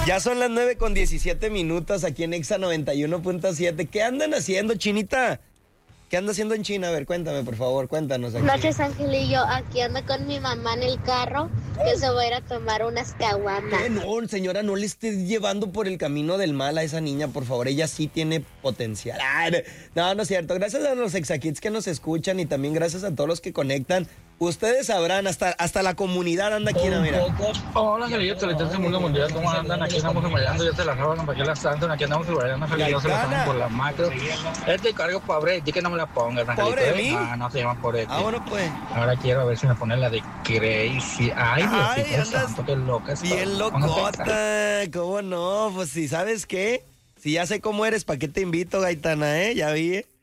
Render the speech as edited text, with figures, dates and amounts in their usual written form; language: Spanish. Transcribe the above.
Ya son las 9:17 aquí en Exa 91.7. ¿Qué andan haciendo, Chinita? ¿Qué anda haciendo en China? A ver, cuéntame, por favor, cuéntanos. Aquí. Noches, Angelillo. Aquí ando con mi mamá en el carro, que se va a ir a tomar unas caguamas. No, señora, no le esté llevando por el camino del mal a esa niña, por favor. Ella sí tiene potencial. Ay, no es cierto. Gracias a los Exakids que nos escuchan y también gracias a todos los que conectan. Ustedes sabrán, hasta la comunidad anda aquí, mira. Hola, Angelillo, televidentes del mundo mundial, ¿cómo andan? Aquí estamos emballando, ya te la roban, para que las tanto, aquí andamos emballando, Angelillo, se la toman por la macro. Este cargo pobre, di que no me la pongas, Angelillo. ¿Pobre de mí? No se llama pobre. Bueno, pues. Ahora quiero ver si me pone la de Crazy. Ay, Diosito santo, qué loca es. Bien locota, ¿cómo no? Pues si, ¿sabes qué? Si ya sé cómo eres, ¿para qué te invito, Gaitana, Ya vi,